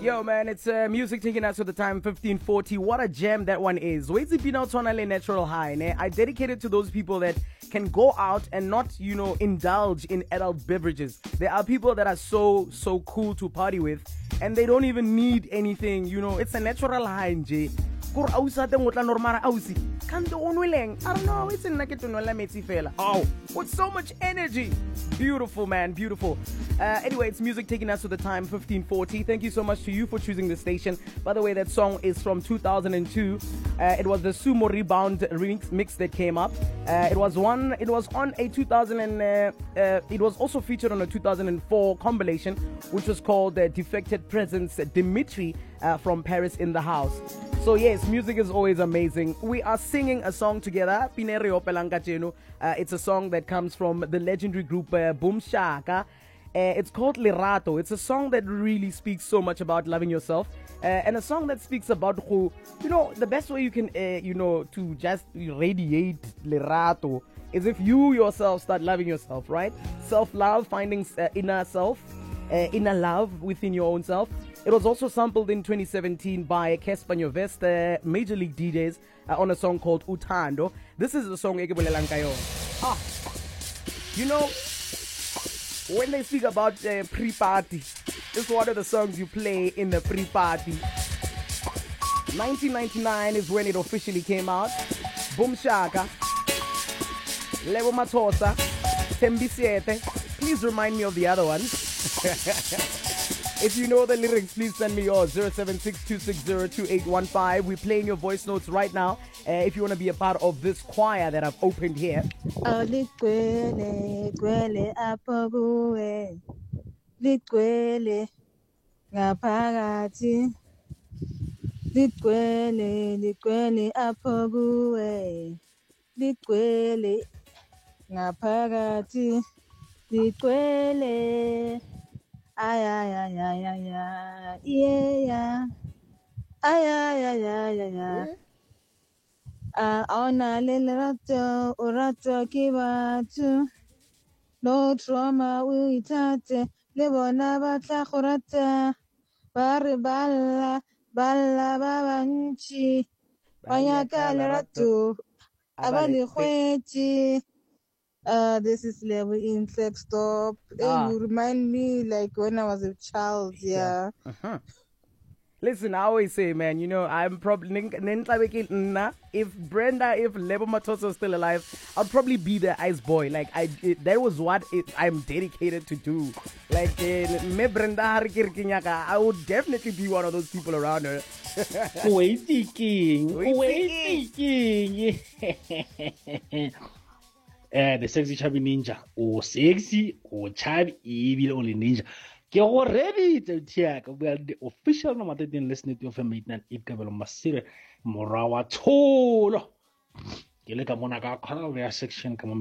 Yo, man, it's music taking us to the time 15:40. What a gem that one is. Waitsi Pina Tonale Natural High. Ne? I dedicate it to those people that can go out and not, indulge in adult beverages. There are people that are so cool to party with, and they don't even need anything. It's a natural high, nje. Kur ausa te ngotla normara ausi. Kanto onweleng. I don't know, it's in naketonwela metsi fela. Oh, with so much energy. Beautiful, man, beautiful. Anyway, it's music taking us to the time 15:40. Thank you so much to you for choosing the station. By the way, that song is from 2002. It was the Sumo Rebound mix that came up. It was on a 2000 and it was also featured on a 2004 compilation, which was called Defected Presence. Dimitri from Paris in the house. So yes, music is always amazing. We are singing a song together. It's a song that comes from the legendary group Boom Shaka. It's called Lerato. It's a song that really speaks so much about loving yourself, and a song that speaks about who, the best way you can, to just radiate Lerato is if you yourself start loving yourself, right? Self-love, finding inner self, inner love within your own self. It was also sampled in 2017 by Casper Nyovest, Major League DJs, on a song called Utando. This is the song Ekebulelang Kayo. When they speak about pre-party, this is one of the songs you play in the pre-party. 1999 is when it officially came out. Boom Shaka, Lebo Matosa, Tembi Siete. Please remind me of the other ones. If you know the lyrics, please send me yours. 0762602815. We're playing your voice notes right now. If you want to be a part of this choir that I've opened here. Likwele apho kuwe, likwele ngaphakathi, likwele apho kuwe, likwele ngaphakathi, likwele. Ay, yeah. Ay. Ona lerato, orato kibatu. No trauma uitate, lebona batla khorata. Bari balla babanchi. Banyaka lerato, abali khweti. This is Level in Flex Stop. You remind me like when I was a child, yeah. Listen, I always say, man, I'm probably if Lebo Matoso is still alive, I'd probably be the ice boy. Like that was what I'm dedicated to do. Like me Brenda Harikirkinyaka, I would definitely be one of those people around her. Wait, King. The sexy chubby ninja, or sexy, or chubby evil only ninja. Get ready to check. Well, the official number didn't listen to your family and it gave a masir Morawa Tolo. You look at Monaco section. Come on.